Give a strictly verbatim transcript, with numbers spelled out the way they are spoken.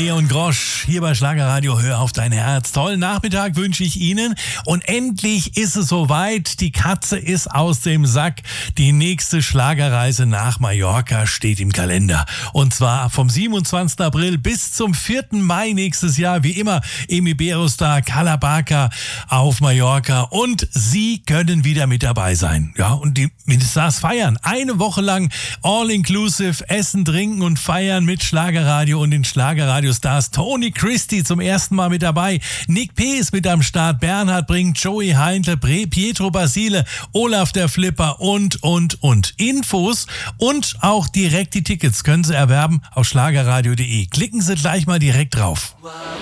Leon Grosch hier bei Schlagerradio. Hör auf dein Herz. Tollen Nachmittag wünsche ich Ihnen. Und endlich ist es soweit. Die Katze ist aus dem Sack. Die nächste Schlagerreise nach Mallorca steht im Kalender. Und zwar vom siebenundzwanzigsten April bis zum vierten Mai nächstes Jahr. Wie immer im Iberostar Calabaca auf Mallorca. Und Sie können wieder mit dabei sein. Ja, und die Stars feiern. Eine Woche lang all-inclusive Essen, Trinken und Feiern mit Schlagerradio und den Schlagerradio-Stars. Tony Christie zum ersten Mal mit dabei. Nick P. ist mit am Start. Bernhard bringt Joey Heintle, Pietro Basile, Olaf der Flipper und, und, und. Infos und auch direkt die Tickets können Sie erwerben auf schlagerradio punkt de. Klicken Sie gleich mal direkt drauf.